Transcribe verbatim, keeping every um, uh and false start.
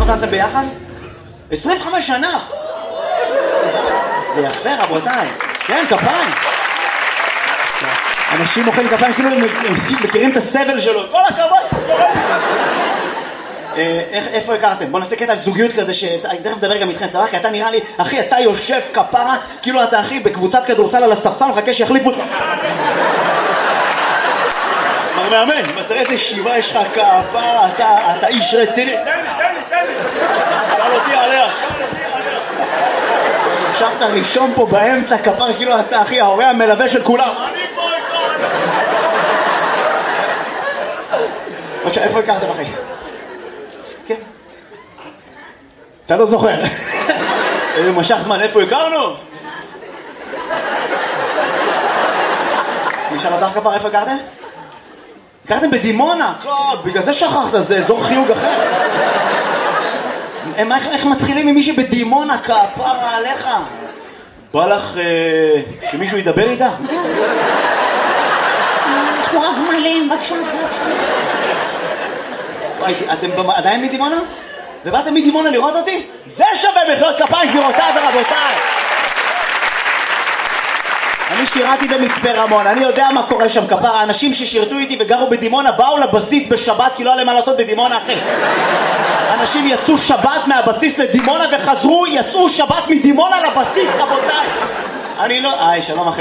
זנתם ביחד? עשרים וחמש שנה! זה יפה רבותיי. כן, כפיים. אנשים מוחאים כפיים כאילו הם מכירים את הסבל שלו. כל הכבוד! איפה הכרתם? בוא נעשה קטע על זוגיות כזה שאני תכף מדבר גם איתכם, סבבה? כי אתה נראה לי, אחי, אתה יושב כפרה כאילו אתה אחי בקבוצת כדורסל על הספסל מחכה שיחליפו אותך. מר מאמן, תראה איזה שיבה יש לך כפרה, אתה איש רציני. תן לי, תן לי, תן לי. שאל אותי עליה. ישבת ראשון פה באמצע כפרה כאילו אתה אחי ההורה המלווה של כולם. אני פה איתך. בבקשה, איפה הכרתם אחי? כן. אתה לא זוכר. איזה משך זמן, איפה הכרנו? נשאל אותך כפר, איפה הכרתם? הכרתם בדימונה, בגלל זה שכחת, זה אזור חיוג אחר. איך מתחילים עם מישהי בדימונה כפרה עליך? בא לך שמישהו ידבר איתה? יש פה רק מלאים, בבקשה, בבקשה. אתם עדיין מדימונה? ובאתם מדימונה לראות אותי? זה שווה מחיאות כפיים גבירותיי ורבותיי. אני שירתי במצפה רמון, אני יודע מה קורה שם כפרה. האנשים ששירתו איתי וגרו בדימונה באו לבסיס בשבת כי לא היה להם מה לעשות בדימונה אחי. אנשים יצאו שבת מהבסיס לדימונה וחזרו, יצאו שבת מדימונה לבסיס רבותיי. אני לא... איי, שלום אחי.